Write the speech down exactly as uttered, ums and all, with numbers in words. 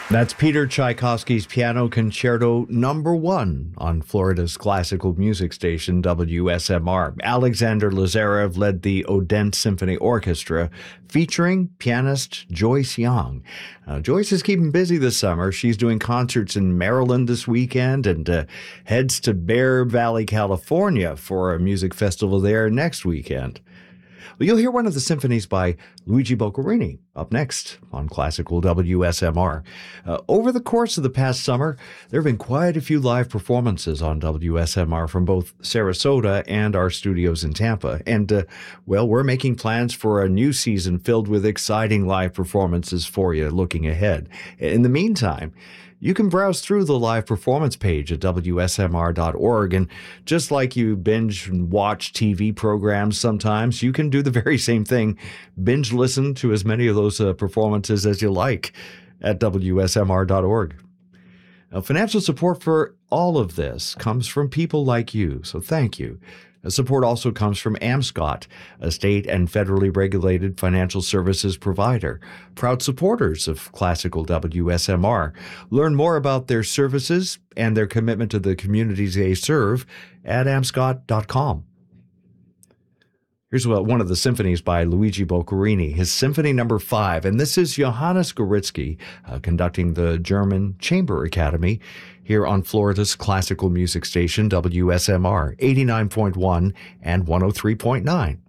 That's Peter Tchaikovsky's Piano Concerto number one on Florida's classical music station, W S M R. Alexander Lazarev led the Odense Symphony Orchestra, featuring pianist Joyce Young. Uh, Joyce is keeping busy this summer. She's doing concerts in Maryland this weekend and uh, heads to Bear Valley, California for a music festival there next weekend. Well, you'll hear one of the symphonies by Luigi Boccherini up next on Classical W S M R. Uh, over the course of the past summer, there have been quite a few live performances on W S M R from both Sarasota and our studios in Tampa. And, uh, well, we're making plans for a new season filled with exciting live performances for you looking ahead. In the meantime, you can browse through the live performance page at W S M R dot org, and just like you binge and watch T V programs sometimes, you can do the very same thing. Binge listen to as many of those uh, performances as you like at W S M R dot org. Now, financial support for all of this comes from people like you, so thank you. Support also comes from Amscot, a state and federally regulated financial services provider, proud supporters of Classical W S M R. Learn more about their services and their commitment to the communities they serve at amscot dot com. Here's one of the symphonies by Luigi Boccherini, his Symphony Number Five, and this is Johannes Goritzky uh, conducting the German Chamber Academy here on Florida's classical music station, W S M R, eighty-nine point one and one oh three point nine.